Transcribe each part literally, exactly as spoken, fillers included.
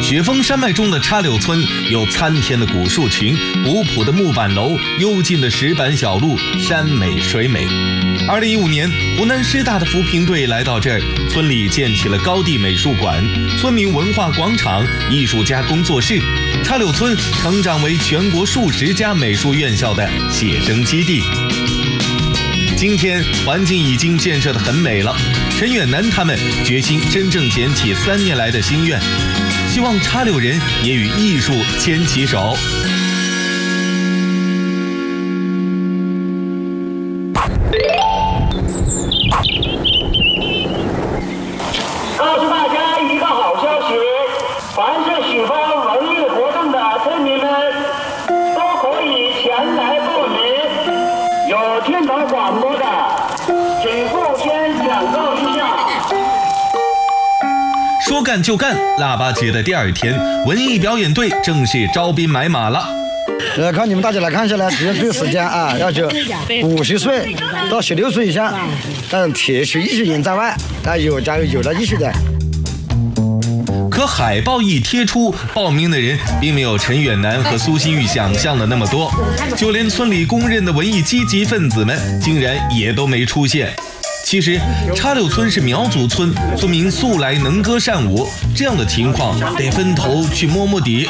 雪峰山脉中的插柳村有参天的古树群、古朴的木板楼、幽静的石板小路，山美水美。二零一五年，湖南师大的扶贫队来到这儿，村里建起了高地美术馆、村民文化广场、艺术家工作室。插柳村成长为全国数十家美术院校的写生基地。今天环境已经建设得很美了，陈远南他们决心真正捡起三年来的心愿，希望插柳人也与艺术牵起手。 告诉大家一个好消息，凡是喜欢文艺活动的村民们都可以前来报名。有听懂广播的，请事先讲告一下。 说干就干，腊八节的第二天，文艺表演队正式招兵买马了。 呃，看你们大家来看下来，只有这个时间啊，要求五十岁到十六岁以下，但铁血艺术人在外，啊，有家有了艺术的。 可海报一贴出，报名的人并没有陈远南和苏新玉想象的那么多，就连村里公认的文艺积极分子们，竟然也都没出现。其实插柳村是苗族村，村民素来能歌善舞，这样的情况得分头去摸摸底。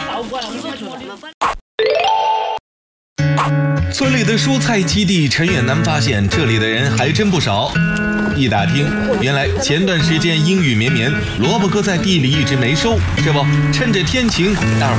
村里的蔬菜基地，陈远南发现这里的人还真不少。一打听，原来前段时间阴雨绵绵，萝卜哥在地里一直没收，这不趁着天晴，大